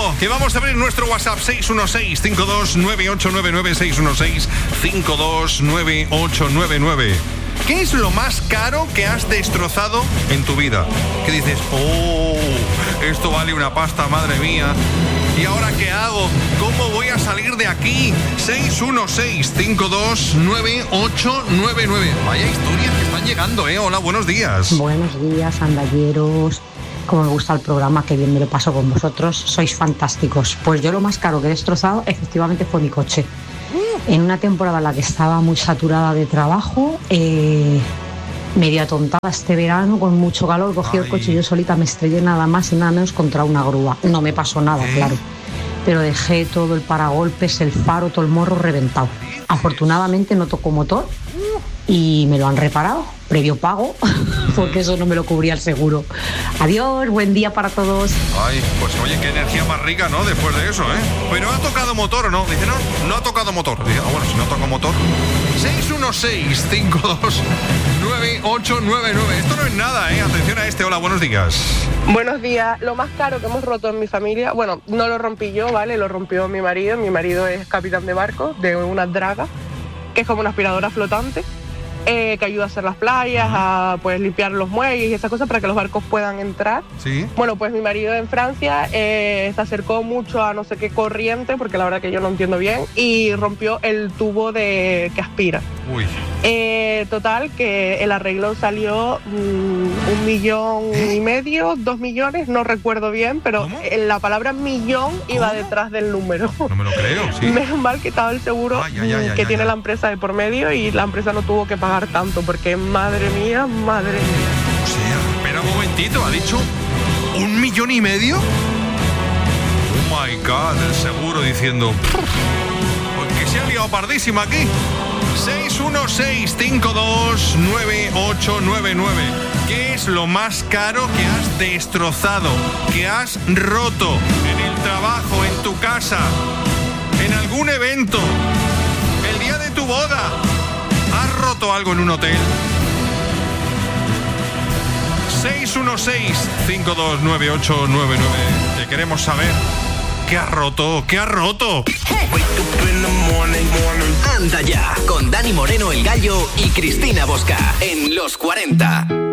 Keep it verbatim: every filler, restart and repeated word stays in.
tiempo, que vamos a abrir nuestro WhatsApp seis uno seis, cinco dos nueve ocho nueve nueve, seis uno seis, cinco dos nueve ocho nueve nueve. ¿Qué es lo más caro que has destrozado en tu vida? ¿Qué dices? Oh, esto vale una pasta, madre mía. ¿Y ahora qué hago? ¿Cómo voy a salir de aquí? seis uno seis, cinco dos nueve ocho nueve nueve. Vaya historias que están llegando, ¿eh? Hola, buenos días. Buenos días, andalleros. Como me gusta el programa, que bien me lo paso con vosotros. Sois fantásticos. Pues yo lo más caro que he destrozado efectivamente fue mi coche. En una temporada en la que estaba muy saturada de trabajo, eh, medio atontada este verano, con mucho calor, cogí Ay. el coche y yo solita me estrellé nada más y nada menos contra una grúa. No me pasó nada, ¿Eh? claro, pero dejé todo el paragolpes, el faro, todo el morro reventado. Afortunadamente no tocó motor y me lo han reparado, previo pago, porque eso no me lo cubría el seguro. Adiós, buen día para todos. Ay, pues oye, qué energía más rica, ¿no? Después de eso, ¿eh? Pero ¿ha tocado motor o no? Dice, no, no ha tocado motor. Dice, ah, bueno, si no toca motor. seis uno seis, cinco dos nueve ocho nueve nueve. Esto no es nada, ¿eh? Atención a este. Hola, buenos días. Buenos días. Lo más caro que hemos roto en mi familia, bueno, no lo rompí yo, ¿vale? Lo rompió mi marido. Mi marido es capitán de barco de una draga, que es como una aspiradora flotante. Eh, que ayuda a hacer las playas, a pues limpiar los muelles y esas cosas para que los barcos puedan entrar. Sí. Bueno, pues mi marido en Francia eh, se acercó mucho a no sé qué corriente, porque la verdad que yo no entiendo bien, y rompió el tubo de que aspira. Uy. Eh, total, que el arreglo salió mmm, un millón ¿Eh? y medio, dos millones, no recuerdo bien, pero ¿Cómo? la palabra millón iba ¿Cómo? detrás del número. No me lo creo, sí. Menos mal que estaba el seguro ay, ay, ay, que ay, tiene ay, la empresa de por medio y la empresa no tuvo que pagar tanto, porque madre mía, madre mía. O sea, espera un momentito, ¿ha dicho un millón y medio? Oh my God, el seguro diciendo, porque se ha liado pardísima aquí. seis uno seis, cinco dos nueve ocho nueve nueve. ¿Qué es lo más caro que has destrozado, que has roto en el trabajo, en tu casa, en algún evento, el día de tu boda? ¿Has roto algo en un hotel? seis uno seis, cinco dos nueve ocho nueve nueve. Te queremos saber. ¿Qué has roto? ¿Qué has roto? Anda ya, con Dani Moreno, el Gallo, y Cristina Bosca en Los cuarenta.